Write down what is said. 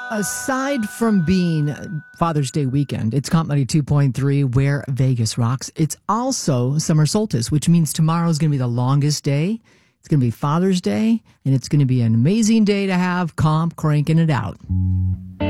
Aside from being Father's Day weekend, it's Comp Money 2.3 where Vegas rocks. It's also summer solstice, which means tomorrow is going to be the longest day. It's going to be Father's Day, and it's going to be an amazing day to have Comp cranking it out.